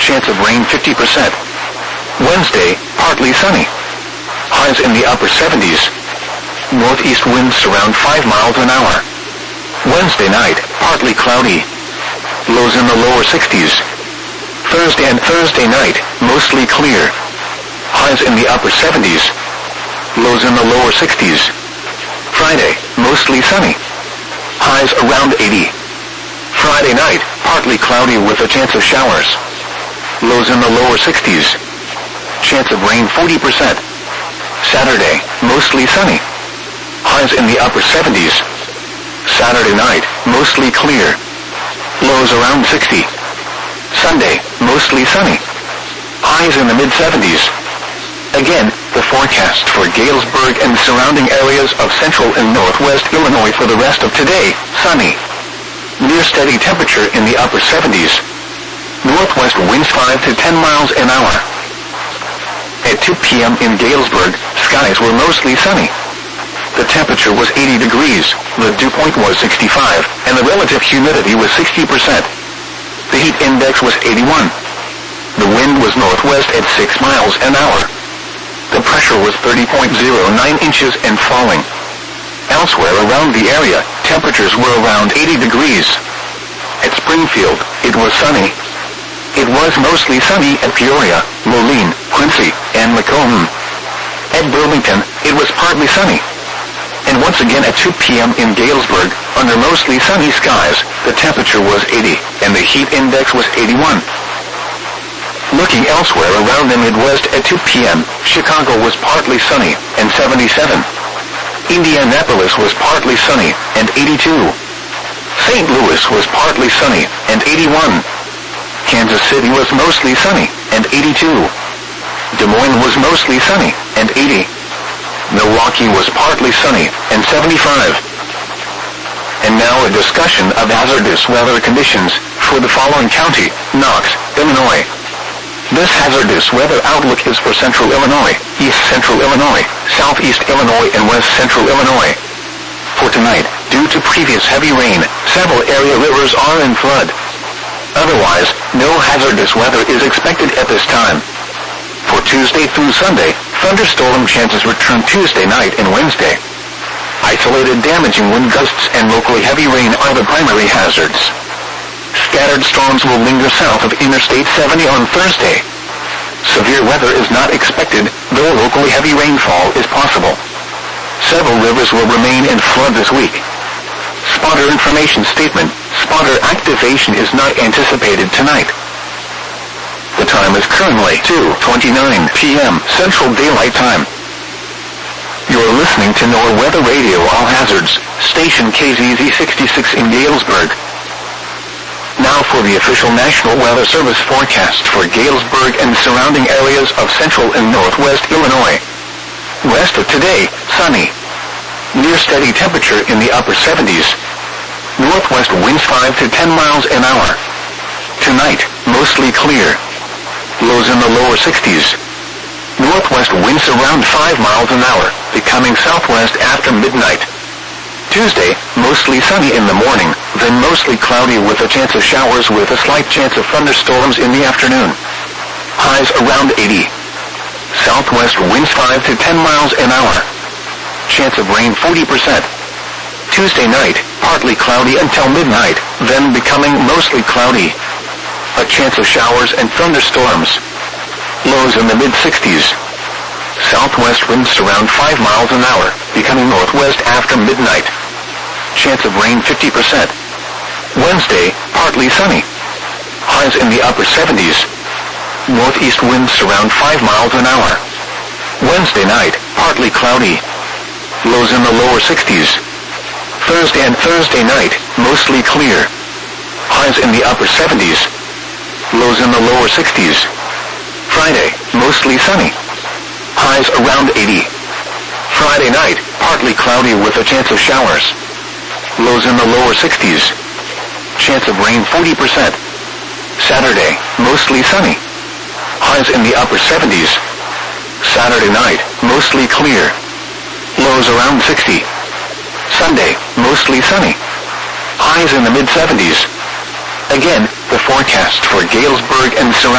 chance of rain 50%. Wednesday, partly sunny. Highs in the upper 70s. Northeast winds around 5 miles an hour. Wednesday night, partly cloudy. Lows in the lower 60s. Thursday and Thursday night, mostly clear. Highs in the upper 70s. Lows in the lower 60s. Friday, mostly sunny. Highs around 80. Friday night, partly cloudy with a chance of showers. Lows in the lower 60s. Chance of rain 40%. Saturday, mostly sunny. Highs in the upper 70s. Saturday night, mostly clear. Lows around 60. Sunday, mostly sunny. Highs in the mid-70s. Again, the forecast for Galesburg and surrounding areas of central and northwest Illinois for the rest of today, sunny. Near steady temperature in the upper 70s. Northwest winds 5 to 10 miles an hour. At 2 p.m. in Galesburg, skies were mostly sunny. The temperature was 80 degrees, the dew point was 65, and the relative humidity was 60%. The heat index was 81. The wind was northwest at 6 miles an hour. The pressure was 30.09 inches and falling. Elsewhere around the area, temperatures were around 80 degrees. At Springfield, it was sunny. It was mostly sunny at Peoria, Moline, Quincy, and Macomb. At Burlington, it was partly sunny. And once again at 2 p.m. in Galesburg, under mostly sunny skies, the temperature was 80, and the heat index was 81. Looking elsewhere around the Midwest at 2 p.m., Chicago was partly sunny, and 77. Indianapolis was partly sunny, and 82. St. Louis was partly sunny, and 81. Kansas City was mostly sunny, and 82. Des Moines was mostly sunny, and 80. Milwaukee was partly sunny, and 75. And now a discussion of hazardous weather conditions for the following county, Knox, Illinois. This hazardous weather outlook is for central Illinois, east central Illinois, southeast Illinois, and west central Illinois. For tonight, due to previous heavy rain, several area rivers are in flood. Otherwise, no hazardous weather is expected at this time. For Tuesday through Sunday, thunderstorm chances return Tuesday night and Wednesday. Isolated damaging wind gusts and locally heavy rain are the primary hazards. Scattered storms will linger south of Interstate 70 on Thursday. Severe weather is not expected, though locally heavy rainfall is possible. Several rivers will remain in flood this week. Spotter information statement: spotter activation is not anticipated tonight. The time is currently 2:29 p.m. Central Daylight Time. You're listening to NOAA Weather Radio All Hazards, station KZZ 66 in Galesburg. Now for the official National Weather Service forecast for Galesburg and surrounding areas of central and northwest Illinois. Rest of today, sunny. Near steady temperature in the upper 70s. Northwest winds 5 to 10 miles an hour. Tonight, mostly clear. Lows in the lower 60s. Northwest winds around 5 miles an hour, becoming southwest after midnight. Tuesday, mostly sunny in the morning, then mostly cloudy with a chance of showers with a slight chance of thunderstorms in the afternoon. Highs around 80. Southwest winds 5 to 10 miles an hour. Chance of rain 40%. Tuesday night, partly cloudy until midnight, then becoming mostly cloudy. A chance of showers and thunderstorms. Lows in the mid-60s. Southwest winds around 5 miles an hour, becoming northwest after midnight. Chance of rain 50%. Wednesday, partly sunny. Highs in the upper 70s. Northeast winds around 5 miles an hour. Wednesday night, partly cloudy. Lows in the lower 60s. Thursday and Thursday night, mostly clear. Highs in the upper 70s. Lows in the lower 60s. Friday, mostly sunny. Highs around 80. Friday night, partly cloudy with a chance of showers. Lows in the lower 60s. Chance of rain 40%. Saturday, mostly sunny. Highs in the upper 70s. Saturday night, mostly clear. Lows around 60. Sunday, mostly sunny. Highs in the mid-70s. Again, the forecast for Galesburg and surrounding